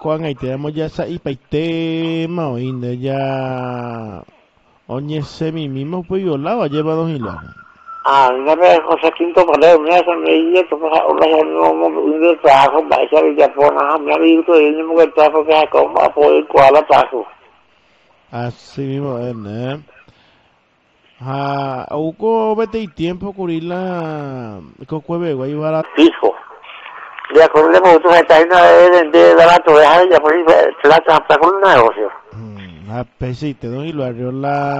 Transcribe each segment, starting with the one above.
con ahí tenemos ya esa y tema hoy de ya oye ese mismo pues yo la lleva dos hilos. No me José Quinto Pared, me hace medio, porque ahora no me trabajo, va a ser ya por nada, me ha dicho y no me trabajo que como apoyo cuál trabajo. Así mismo es, ¿eh? Uko vete y tiempo curila cocueve guay para Fijo. De acuerdo con otros detalles de la toalla, ya por ahí la trampa con un negocio. pesite, ¿no? Y lo arrió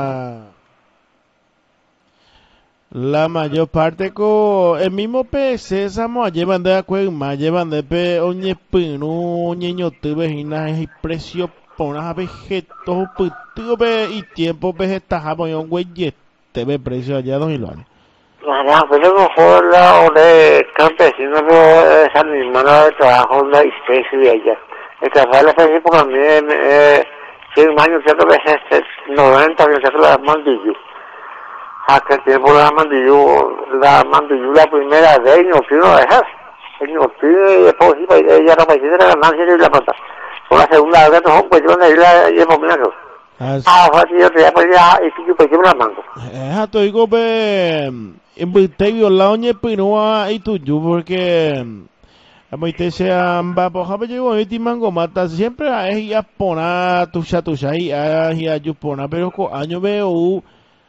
la mayor parte con el mismo PC estamos llevan de acuerdo más llevan de pe oñe pino ñeño te vejina y precio ponas vegetos puto be y tiempo vegetable un güey te ve precio allá dos hilos. Pero mejor la de campesino esa misma de trabajo la especie de ella. El café la especie por mí si un año cierto veces 90 años cierto la mandillo. Aquel tiempo la mandillo la primera vez no quiero dejar. El no quiere después ella no me quiere la ganancia y la plata. Por la segunda vez no pues yo la llevo mirando. Yo te voy a y si yo pues la mando. Te digo be te violado ñe pinoa y tuyo porque a mí te sea va por ejemplo yo y mango mata siempre es ya pona tu y ya yo pona pero con año veo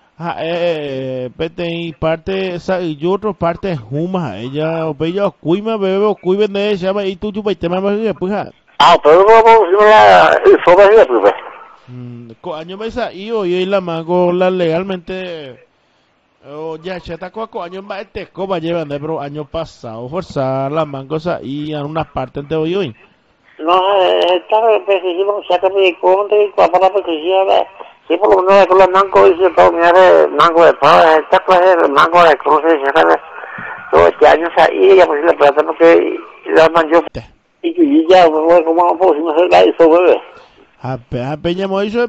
pete y parte esa y yo otra parte huma ella bella cuima bebe cuiven de ella y tú pues te me pues pero no la sobre pues con año besa y hoy la mango la legalmente ya se está con año más este coba llevan de pero año pasado forzar las mangos y en una parte de hoy no está preciso ya que me conté para porque sí por lo menos con los mangos y todo mira mango de pava esta clase de mango de cruce se sabe todo este año ahí ya pues la plata porque la manjo y ya como pusimos la hizo bebé a peña mo hizo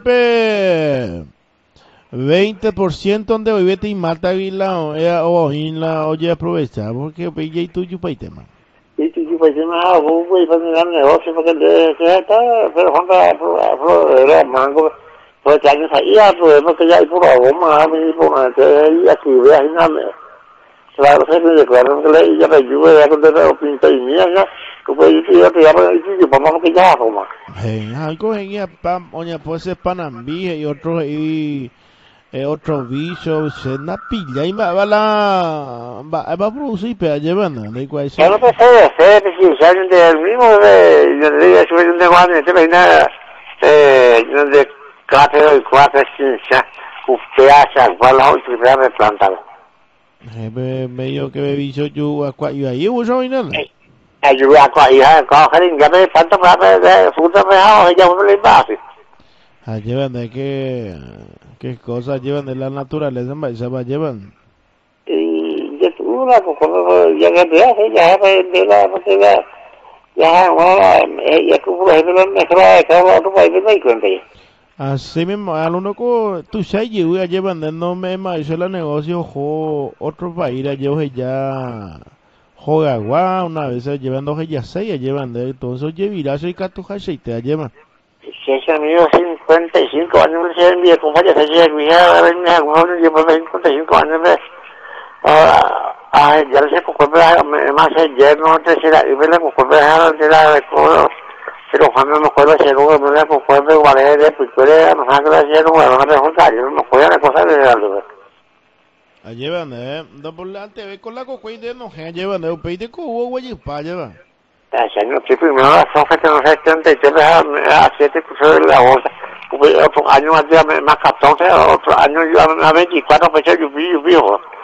20% donde vive y mata vila o en la oye aprovecha porque pilla y tuyo pa tema y tú pues me voy para mirar negocio porque está pero cuando era mango pues ya no sabía pues que ya hay por goma y por que aquí veas nada claro se me declararon que le ya me ayuda ya con de pinta y mía ya que pues yo te llamo y vamos a pillar goma algo en ya pam oña pues es panambi y otro y otro bicho se na pilla y va producir pero llevan de igual eso no te sé si salen del mismo yo le digo sobre un negocio te venía de cuatro y cuatro cincha usted hace igual y se plantado medio que bicho yo ahí uso y nada ayuda a coger ya me falta para de fruta mejor ya uno le base llevan de qué cosas llevan de la naturaleza se va llevan y de tu la cuando ya que ya de la ya bueno ya que por ejemplo mejor cada otro país no hay cuenta así mismo al uno con tu sai llevan de no me hizo el negocio otro país ya juega agua una vez llevando ya 6 llevan de entonces llevarás y catuja y te llevan si ese amigo 55 años me dice mi compañero se lleva mi hija venía algunos lleva 55 años ya le sé por más yerno tercera y me le por tercera de todo pero cuando me acuerdo de seguro me le por vale de pintura no sabe la yerno bueno no me junta yo no me acuerdo de cosas de algo llevan no por delante ve con la cocuay de no llevan de un peide cubo güey pa llevan no sí primero son que no sé 33 a 7 cursos de la bolsa otro año más 14 otro año yo a 24 fechas yo vi